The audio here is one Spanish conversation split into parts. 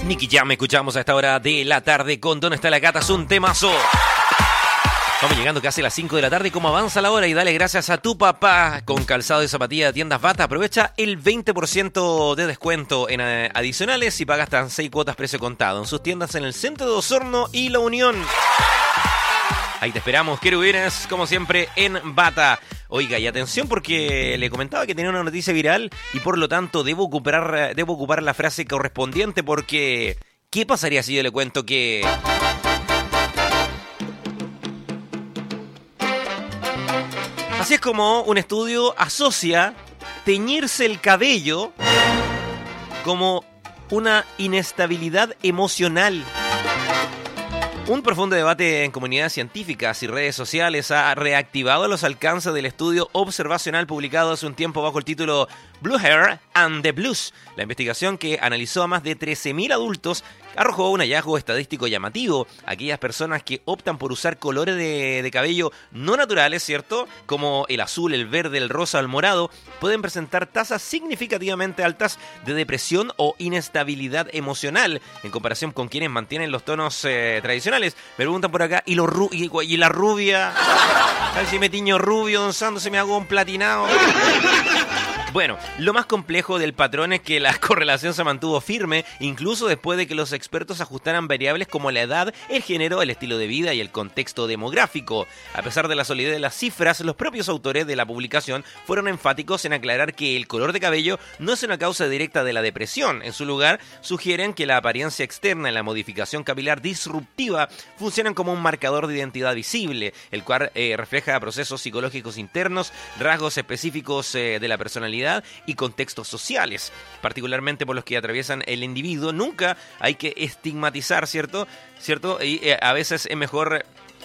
Nicky Jam, escuchamos a esta hora de la tarde con ¿Dónde está la gata? Es un temazo. Vamos llegando casi a las 5 de la tarde. ¿Cómo avanza la hora? Y dale gracias a tu papá con calzado y zapatilla de Tiendas Bata. Aprovecha el 20% de descuento en adicionales y paga hasta 6 cuotas precio contado en sus tiendas en el centro de Osorno y La Unión. Ahí te esperamos, querubines, como siempre, en Bata. Oiga, y atención porque le comentaba que tenía una noticia viral y por lo tanto debo ocupar la frase correspondiente porque... ¿Qué pasaría si yo le cuento que... Así es como un estudio asocia teñirse el cabello como una inestabilidad emocional? Un profundo debate en comunidades científicas y redes sociales ha reactivado los alcances del estudio observacional publicado hace un tiempo bajo el título Blue Hair and the Blues. La investigación, que analizó a más de 13.000 adultos, arrojó un hallazgo estadístico llamativo. Aquellas personas que optan por usar colores de cabello no naturales, ¿cierto?, como el azul, el verde, el rosa o el morado, pueden presentar tasas significativamente altas de depresión o inestabilidad emocional en comparación con quienes mantienen los tonos tradicionales. Me preguntan por acá, ¿y la rubia? ¿Sabes si me tiño rubio, don Sando, si me hago un platinado? Bueno, lo más complejo del patrón es que la correlación se mantuvo firme, incluso después de que los expertos ajustaran variables como la edad, el género, el estilo de vida y el contexto demográfico. A pesar de la solidez de las cifras, los propios autores de la publicación fueron enfáticos en aclarar que el color de cabello no es una causa directa de la depresión. En su lugar, sugieren que la apariencia externa y la modificación capilar disruptiva funcionan como un marcador de identidad visible, el cual refleja procesos psicológicos internos, rasgos específicos de la personalidad y contextos sociales, particularmente por los que atraviesan el individuo. Nunca hay que estigmatizar, ¿cierto? Y a veces es mejor...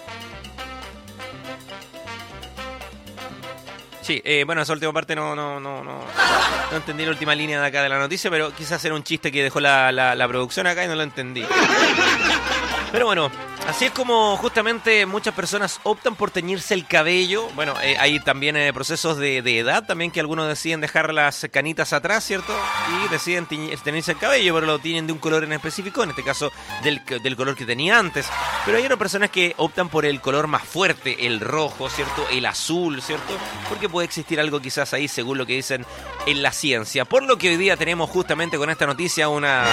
Sí, bueno, esa última parte no entendí la última línea de acá de la noticia, pero quizás era un chiste que dejó la producción acá y no lo entendí. Pero bueno, así es como justamente muchas personas optan por teñirse el cabello. Bueno, hay también procesos de edad también, que algunos deciden dejar las canitas atrás, ¿cierto? Y deciden teñirse el cabello, pero lo tienen de un color en específico, en este caso del color que tenía antes. Pero hay otras personas que optan por el color más fuerte, el rojo, ¿cierto? El azul, ¿cierto? Porque puede existir algo quizás ahí, según lo que dicen en la ciencia. Por lo que hoy día tenemos justamente con esta noticia una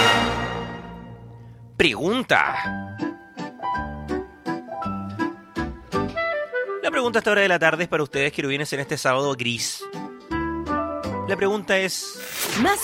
pregunta. La pregunta a esta hora de la tarde es para ustedes, querubines, en este sábado gris. La pregunta es... Más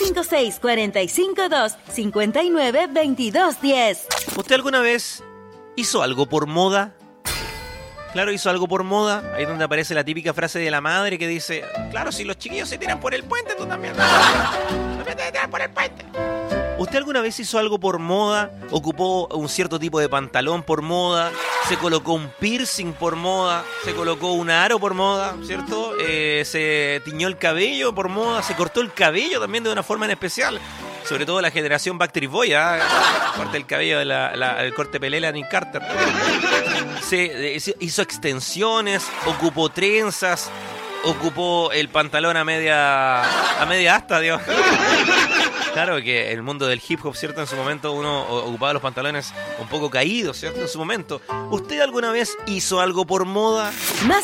56452-592210. ¿Usted alguna vez hizo algo por moda? Claro, hizo algo por moda. Ahí es donde aparece la típica frase de la madre que dice: claro, si los chiquillos se tiran por el puente, tú también. También te tiras por el puente. ¿Usted alguna vez hizo algo por moda? ¿Ocupó un cierto tipo de pantalón por moda? ¿Se colocó un piercing por moda? ¿Se colocó un aro por moda? ¿Cierto? ¿Se tiñó el cabello por moda? ¿Se cortó el cabello también de una forma en especial? Sobre todo la generación Backstreet Boys, corta el cabello del corte Pelé, Nick Carter. Se hizo extensiones, ocupó trenzas, ocupó el pantalón a media asta, Dios. Claro que el mundo del hip hop, ¿cierto? En su momento uno ocupaba los pantalones un poco caídos, ¿cierto? En su momento. ¿Usted alguna vez hizo algo por moda? Más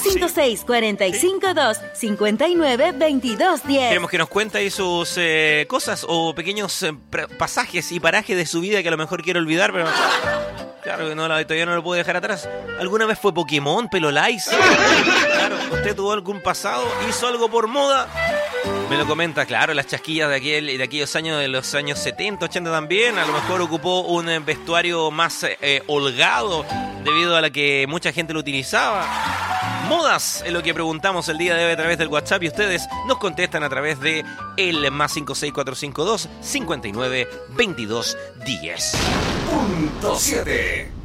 56452-592210. Queremos que nos cuente ahí sus cosas o pequeños pasajes y parajes de su vida que a lo mejor quiere olvidar, pero... Claro que todavía no lo puedo dejar atrás. ¿Alguna vez fue Pokémon, pelo lice? Claro, ¿usted tuvo algún pasado? ¿Hizo algo por moda? Me lo comenta, claro, las chasquillas de aquellos años, de los años 70, 80 también. A lo mejor ocupó un vestuario más holgado debido a la que mucha gente lo utilizaba. Modas es lo que preguntamos el día de hoy a través del WhatsApp y ustedes nos contestan a través de el más 56452 592210. Punto 7.